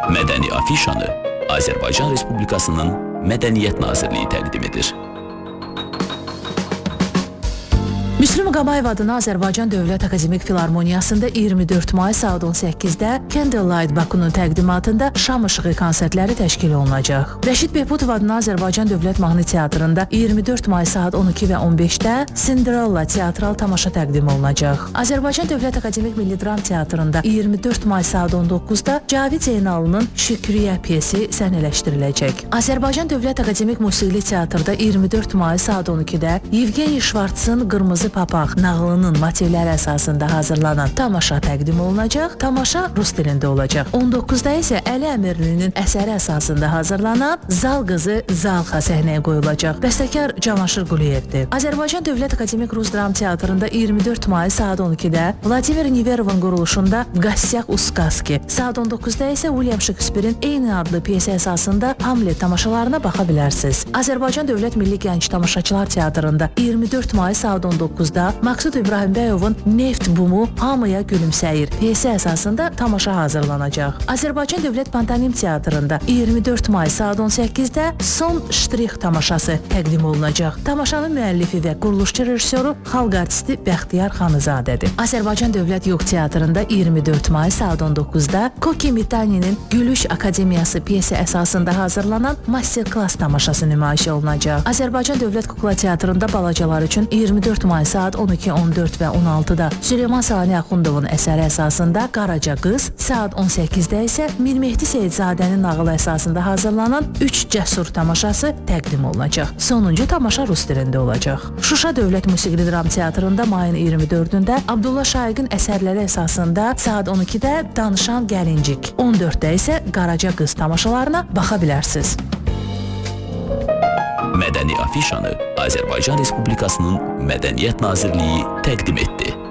Mədəni afişanı Azərbaycan Respublikasının Mədəniyyət Nazirliyi təqdim edir. Müslüm Qamayev adına Azərbaycan Dövlət Akademik Filarmoniyasında 24 may saat 18-də Candlelight Bakunun təqdimatında şam işığı konsertləri təşkil olunacaq. Rəşid Behbudov adına Azərbaycan Dövlət Mahnı Teatrında 24 may saat 12 və 15-də Cinderella teatral tamaşa təqdim olunacaq. Azərbaycan Dövlət Akademik Milli Dram Teatrında 24 may saat 19-da Cavid Zeynalının Şükriyə piyesi səhnələşdiriləcək. Azərbaycan Dövlət Akademik Musiqili Teatrda 24 may saat 12-də Yevgeniy Şvartsın Qırmızı Papaq nağılının motivləri əsasında hazırlanan tamaşa təqdim olunacaq. Tamaşa rus dilində olacaq. 19-da isə Əli Əmirlinin əsəri əsasında hazırlanan Zal qızı Zalxa səhnəyə qoyulacaq. Bəstəkar Camaşir Quliyevdir. Azərbaycan Dövlət Akademik Rus Dram Teatrında 24 may saat 12-də Vladimir Neverovun quruluşunda Qasyaq Uskaski, saat 19-da isə William Shakespeare'in eyni adlı piyesi əsasında Hamlet tamaşalarına baxa bilərsiniz. Azərbaycan Dövlət Milli Gənc Tamaşaçılar Teatrında 24 may saat 19-da Maqsud İbrahimbəyovun Neft Bumu hamıya gülümsəyir piyesi əsasında tamaşa hazırlanacaq. Azərbaycan Dövlət Pantomim Teatrında 24 may saat 18-də Son Ştrix tamaşası təqdim olunacaq. Tamaşanın müəllifi və quruluşçu rejissoru xalq artisti Bəxtiyar Xanızadədir. Azərbaycan Dövlət Yox Teatrında 24 may saat 19-da Koki Mitani'nin Gülüş Akademiyası piyesi əsasında hazırlanan master-klass tamaşası nümayiş olunacaq. Azərbaycan Dövlət Kukla Teatrında balacalar üçün 24 may saat 12, 14 və 16-da Süleyman Sani Axundovun əsəri əsasında Qaraca qız, saat 18-də isə Mir Mehdi Seyidzadənin nağılı əsasında hazırlanan 3 cəsur tamaşası təqdim olunacaq. Sonuncu tamaşa rus dilində olacaq. Şuşa Dövlət Musiqili Dram Teatrında mayın 24-də Abdullah Şaiqin əsərləri əsasında saat 12-də Danışan Gəlincik, 14-də isə Qaraca qız tamaşalarına baxa bilərsiniz. Mədəni afişanı Azərbaycan Respublikasının Mədəniyyət Nazirliyi təqdim etdi.